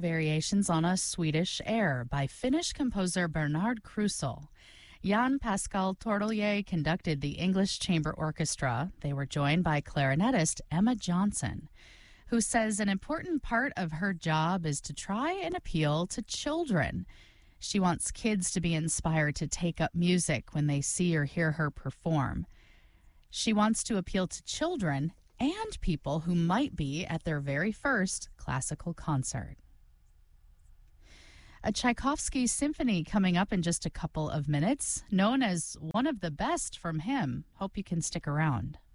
Variations on a Swedish Air by Finnish composer Bernard Krusel. Jan Pascal Tortelier conducted the English Chamber Orchestra. They were joined by clarinetist Emma Johnson, who says an important part of her job is to try and appeal to children. She wants kids to be inspired to take up music when they see or hear her perform. She wants to appeal to children and people who might be at their very first classical concert. A Tchaikovsky symphony coming up in just a couple of minutes, known as one of the best from him. Hope you can stick around.